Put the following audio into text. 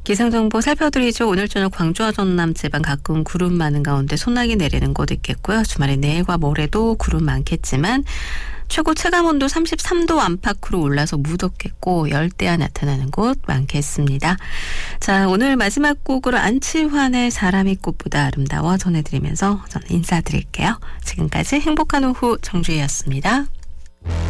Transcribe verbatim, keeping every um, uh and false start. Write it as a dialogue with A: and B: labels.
A: 기상정보 살펴드리죠. 오늘 저녁 광주와 전남 지방 가끔 구름 많은 가운데 소나기 내리는 곳 있겠고요. 주말에 내일과 모레도 구름 많겠지만 최고 체감온도 삼십삼 도 안팎으로 올라서 무덥겠고 열대야 나타나는 곳 많겠습니다. 자, 오늘 마지막 곡으로 안치환의 사람이 꽃보다 아름다워 전해드리면서 저는 인사드릴게요. 지금까지 행복한 오후 정주희였습니다.